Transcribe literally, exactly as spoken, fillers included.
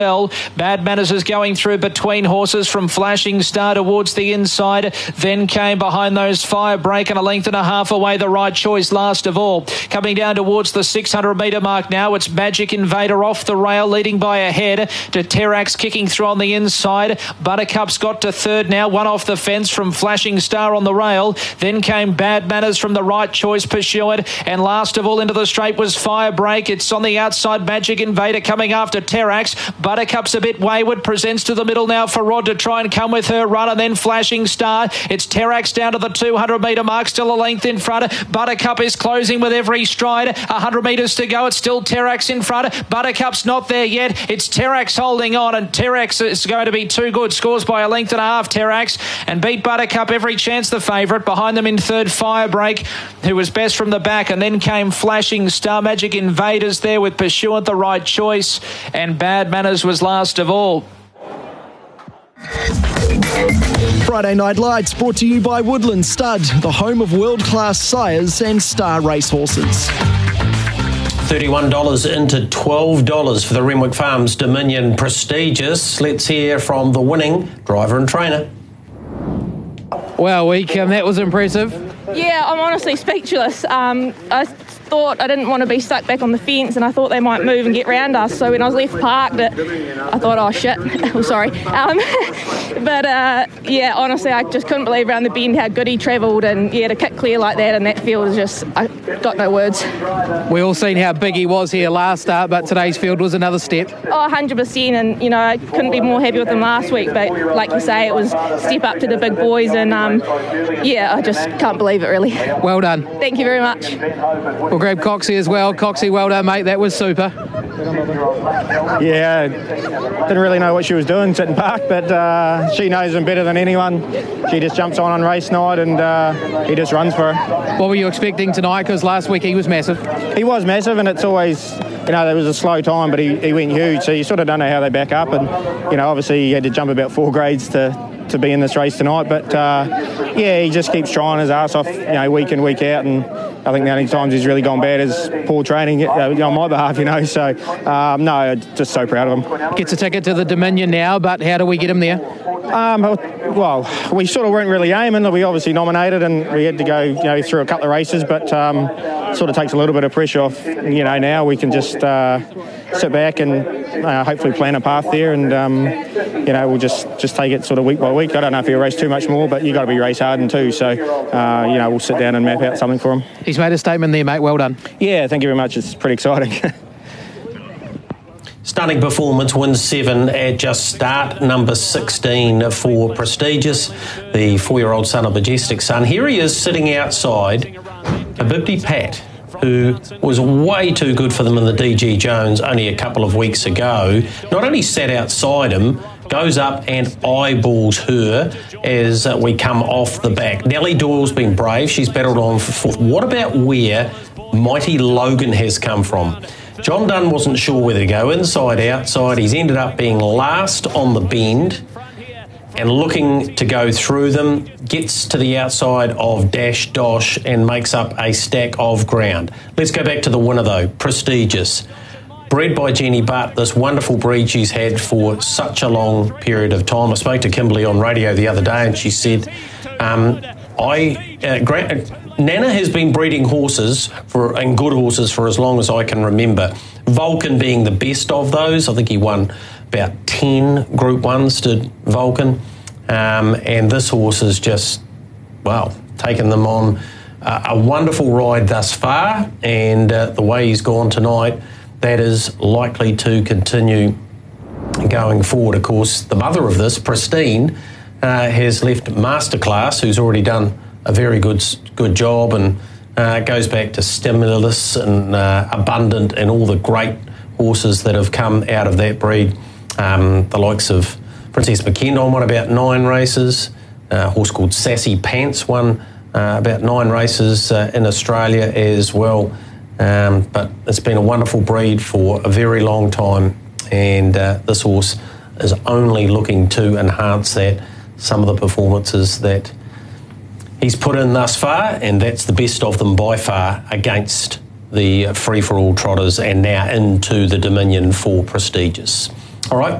Bad Manners is going through between horses from Flashing Star towards the inside. Then came behind those Firebreak and a length and a half away The Right Choice last of all. Coming down towards the six hundred metre mark now. It's Magic Invader off the rail, leading by a head to Terax kicking through on the inside. Buttercup's got to third now. One off the fence from Flashing Star on the rail. Then came Bad Manners from The Right Choice pursuant. And last of all into the straight was Firebreak. It's on the outside. Magic Invader coming after Terax. Buttercup's a bit wayward, presents to the middle now for Rod to try and come with her run, and then Flashing Star. It's Terax down to the two hundred metre mark, still a length in front. Buttercup is closing with every stride. one hundred metres to go. It's still Terax in front. Buttercup's not there yet. It's Terax holding on, and Terax is going to be too good. Scores by a length and a half, Terax, and beat Buttercup every chance, the favourite. Behind them in third, Firebreak, who was best from the back, and then came Flashing Star. Magic Invaders there with Pursuant, The Right Choice, and Bad Manners was last of all. Friday Night Lights brought to you by Woodland Stud, the home of world-class sires and star racehorses. thirty-one dollars into twelve dollars for the Renwick Farms Dominion Prestigious. Let's hear from the winning driver and trainer. Wow, week, um, that was impressive. Yeah, I'm honestly speechless. Um, I thought I didn't want to be stuck back on the fence, and I thought they might move and get round us. So when I was left parked, it, I thought, oh shit, oh sorry. Um, but uh, yeah, honestly, I just couldn't believe around the bend how good he travelled, and yeah, to kick clear like that in that field is just, I got no words. We all seen how big he was here last start, but today's field was another step. Oh, one hundred percent, and you know, I couldn't be more happy with him last week. But like you say, it was step up to the big boys, and um, yeah, I just can't believe it really. Well done. Thank you very much. We'll grab Coxie as well. Coxie, well done, mate. That was super. Yeah, didn't really know what she was doing sitting park, but uh, she knows him better than anyone. She just jumps on on race night, and uh, he just runs for her. What were you expecting tonight? Because last week he was massive. He was massive, and it's always, you know, there was a slow time, but he, he went huge, so you sort of don't know how they back up. And, you know, obviously he had to jump about four grades to to be in this race tonight, but uh, yeah, he just keeps trying his ass off, you know, week in, week out, and I think the only times he's really gone bad is poor training uh, on my behalf, you know, so um, no, just so proud of him. Gets a ticket to the Dominion now, but how do we get him there? Um, well, we sort of weren't really aiming. We obviously nominated, and we had to go, you know, through a couple of races, but um, sort of takes a little bit of pressure off. You know, now we can just uh, sit back and uh, hopefully plan a path there, and um, you know, we'll just just take it sort of week by week. I don't know if he'll race too much more, but you got to be race hardened too. So uh, you know, we'll sit down and map out something for him. He's made a statement there, mate. Well done. Yeah, thank you very much. It's pretty exciting. Stunning performance, wins seven at just start, number sixteen for Prestigious, the four-year-old son of Majestic Sun. Here he is sitting outside Abibdi Pat, who was way too good for them in the D G Jones only a couple of weeks ago. Not only sat outside him, goes up and eyeballs her as we come off the back. Nellie Doyle's been brave. She's battled on for fourth. What about where Mighty Logan has come from? John Dunn wasn't sure whether to go inside, outside. He's ended up being last on the bend and looking to go through them. Gets to the outside of Dash Dosh and makes up a stack of ground. Let's go back to the winner, though, Prestigious. Bred by Jenny Butt, this wonderful breed she's had for such a long period of time. I spoke to Kimberly on radio the other day, and she said, um, I... Uh, gra- Nana has been breeding horses for and good horses for as long as I can remember. Vulcan being the best of those. I think he won about ten Group Ones to Vulcan. Um, and this horse has just, well, taken them on uh, a wonderful ride thus far. And uh, the way he's gone tonight, that is likely to continue going forward. Of course, the mother of this, Pristine, uh, has left Masterclass, who's already done a very good good job, and uh, goes back to Stimulus and uh, Abundant and all the great horses that have come out of that breed. Um, the likes of Princess McKendon won about nine races. Uh, a horse called Sassy Pants won uh, about nine races uh, in Australia as well. Um, but it's been a wonderful breed for a very long time, and uh, this horse is only looking to enhance that. Some of the performances that he's put in thus far, and that's the best of them by far against the free-for-all trotters and now into the Dominion for Prestigious. All right.